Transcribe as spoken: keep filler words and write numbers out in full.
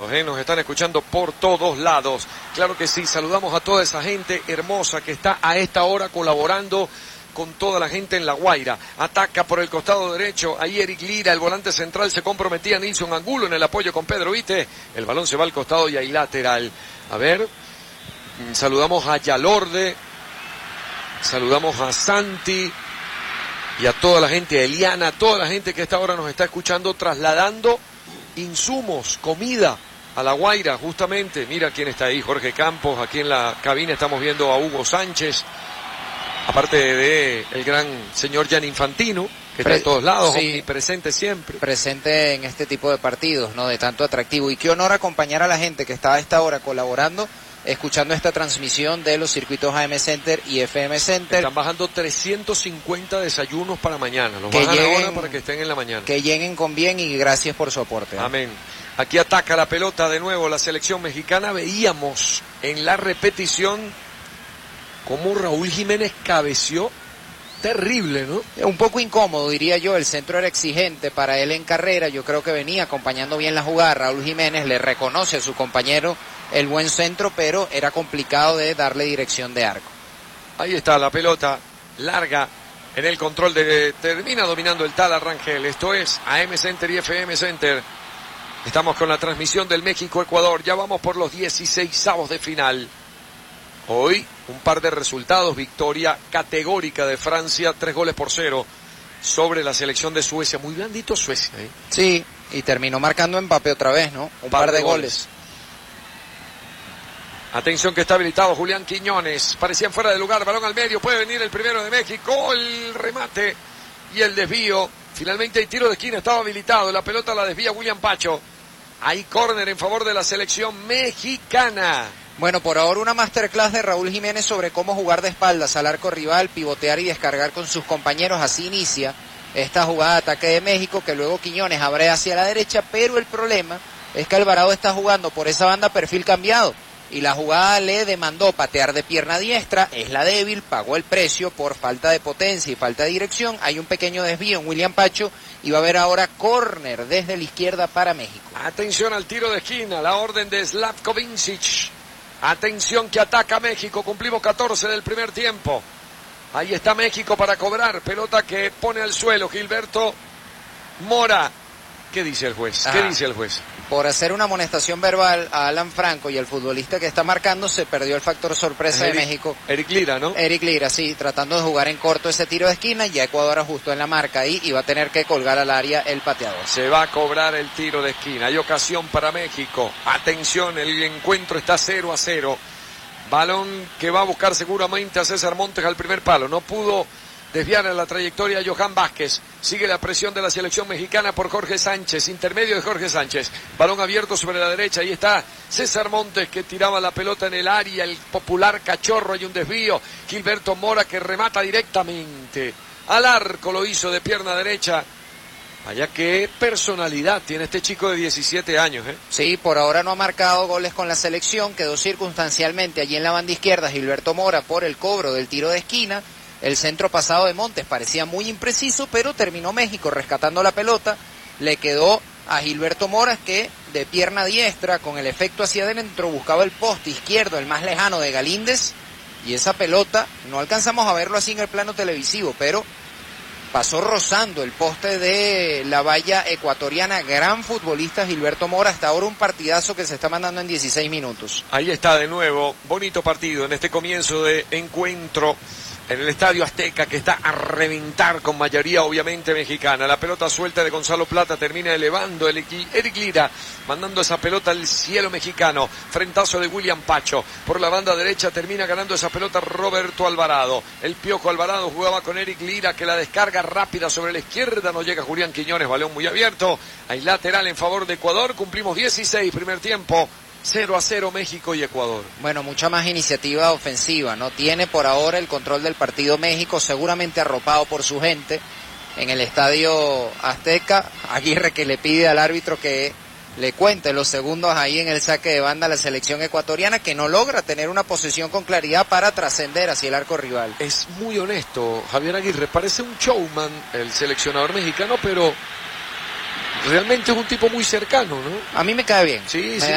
lados, ¿eh? Nos están escuchando por todos lados. Claro que sí, saludamos a toda esa gente hermosa que está a esta hora colaborando con toda la gente en La Guaira. Ataca por el costado derecho, ahí Eric Lira, el volante central, se comprometía Nilson Angulo en el apoyo con Pedro Vite. El balón se va al costado y ahí lateral. A ver, saludamos a Yalorde, saludamos a Santi y a toda la gente, a Eliana, a toda la gente que a esta hora nos está escuchando, trasladando insumos, comida a La Guaira, justamente. Mira quién está ahí, Jorge Campos. Aquí en la cabina estamos viendo a Hugo Sánchez, aparte de el gran señor Gian Infantino, que está en todos lados, sí, presente siempre. Presente en este tipo de partidos, ¿no? De tanto atractivo. Y qué honor acompañar a la gente que está a esta hora colaborando, escuchando esta transmisión de los circuitos A M Center y F M Center. Están bajando trescientos cincuenta desayunos para mañana. Los que bajan lleguen, ahora para que estén en la mañana. Que lleguen con bien y gracias por su aporte, ¿eh? Amén. Aquí ataca la pelota de nuevo la selección mexicana. Veíamos en la repetición cómo Raúl Jiménez cabeció. Terrible, ¿no? Un poco incómodo, diría yo. El centro era exigente para él en carrera. Yo creo que venía acompañando bien la jugada. Raúl Jiménez le reconoce a su compañero el buen centro, pero era complicado de darle dirección de arco. Ahí está la pelota larga en el control de... Termina dominando el Tala Rangel. Esto es A M Center y F M Center. Estamos con la transmisión del México-Ecuador. Ya vamos por los dieciseisavos de final. Hoy, un par de resultados. Victoria categórica de Francia, tres goles por cero sobre la selección de Suecia. Muy blandito Suecia, ¿eh? Sí, y terminó marcando Mbappé otra vez, ¿no? Un par, par de, de goles. goles. Atención que está habilitado Julián Quiñones. Parecían fuera de lugar, balón al medio. Puede venir el primero de México. El remate y el desvío. Finalmente hay tiro de esquina, estaba habilitado. La pelota la desvía William Pacho. Hay córner en favor de la selección mexicana. Bueno, por ahora una masterclass de Raúl Jiménez sobre cómo jugar de espaldas al arco rival, pivotear y descargar con sus compañeros. Así inicia esta jugada de ataque de México, que luego Quiñones abre hacia la derecha, pero el problema es que Alvarado está jugando por esa banda perfil cambiado y la jugada le demandó patear de pierna diestra, es la débil, pagó el precio por falta de potencia y falta de dirección. Hay un pequeño desvío en William Pacho y va a haber ahora córner desde la izquierda para México. Atención al tiro de esquina, la orden de Slavko Vincic. Atención que ataca México, cumplimos catorce del primer tiempo. Ahí está México para cobrar, pelota que pone al suelo Gilberto Mora. ¿Qué dice el juez? ¿Qué Ajá. dice el juez? Por hacer una amonestación verbal a Alan Franco y el futbolista que está marcando, se perdió el factor sorpresa Eric, de México. Eric Lira, ¿no? Eric Lira, sí, tratando de jugar en corto ese tiro de esquina, ya Ecuador ajustó en la marca ahí y va a tener que colgar al área el pateador. Se va a cobrar el tiro de esquina, hay ocasión para México. Atención, el encuentro está cero a cero. Balón que va a buscar seguramente a César Montes al primer palo, no pudo desviar en la trayectoria a Johan Vázquez. Sigue la presión de la selección mexicana por Jorge Sánchez, intermedio de Jorge Sánchez. Balón abierto sobre la derecha, ahí está César Montes que tiraba la pelota en el área, el popular cachorro, hay un desvío. Gilberto Mora que remata directamente al arco, lo hizo de pierna derecha. Vaya qué personalidad tiene este chico de diecisiete años, ¿eh? Sí, por ahora no ha marcado goles con la selección, quedó circunstancialmente allí en la banda izquierda Gilberto Mora por el cobro del tiro de esquina. El centro pasado de Montes parecía muy impreciso, pero terminó México rescatando la pelota. Le quedó a Gilberto Mora que de pierna diestra, con el efecto hacia adentro, buscaba el poste izquierdo, el más lejano de Galíndez. Y esa pelota, no alcanzamos a verlo así en el plano televisivo, pero pasó rozando el poste de la valla ecuatoriana. Gran futbolista Gilberto Mora, hasta ahora un partidazo que se está mandando en dieciséis minutos. Ahí está de nuevo, bonito partido en este comienzo de encuentro en el Estadio Azteca, que está a reventar con mayoría obviamente mexicana. La pelota suelta de Gonzalo Plata termina elevando el Eric Lira, mandando esa pelota al cielo mexicano. Frentazo de William Pacho. Por la banda derecha termina ganando esa pelota Roberto Alvarado. El Piojo Alvarado jugaba con Eric Lira, que la descarga rápida sobre la izquierda. No llega Julián Quiñones, balón muy abierto. Hay lateral en favor de Ecuador. Cumplimos dieciséis, primer tiempo. cero a cero México y Ecuador. Bueno, mucha más iniciativa ofensiva, ¿no? Tiene por ahora el control del partido México, seguramente arropado por su gente en el Estadio Azteca. Aguirre que le pide al árbitro que le cuente los segundos ahí en el saque de banda a la selección ecuatoriana, que no logra tener una posesión con claridad para trascender hacia el arco rival. Es muy honesto Javier Aguirre, parece un showman el seleccionador mexicano, pero realmente es un tipo muy cercano, ¿no? A mí me cae bien. Sí, me sí.